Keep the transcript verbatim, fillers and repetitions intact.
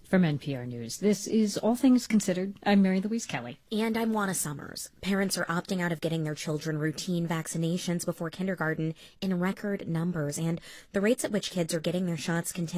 From N P R News, this is All Things Considered. I'm Mary Louise Kelly. And I'm Juana Summers. Parents are opting out of getting their children routine vaccinations before kindergarten in record numbers, and the rates at which kids are getting their shots continue